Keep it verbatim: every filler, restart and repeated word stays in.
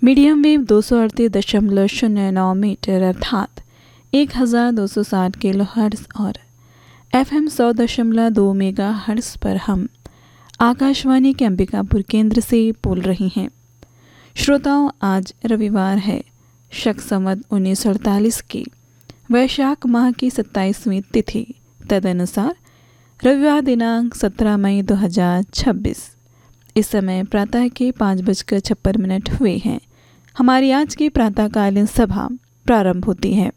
Medium wave दो सौ अड़तीस दशमलव शून्य नौ मीटर अर्थात एक हज़ार दो सौ साठ किलो हर्ट्ज़ और एफ एम सौ दशमलव दो मेगा हर्ट्ज़ पर हम आकाशवाणी के अंबिकापुर केंद्र से बोल रही हैं। श्रोताओं, आज रविवार है, शक संवत उन्नीस सौ अड़तालीस की वैशाख माह की सत्ताईसवीं तिथि, तदनुसार रविवार दिनांक सत्रह मई दो हज़ार छब्बीस। इस समय प्रातः के पाँच बजकर छप्पन मिनट हुए हैं। हमारी आज की प्रातःकालीन सभा प्रारंभ होती है।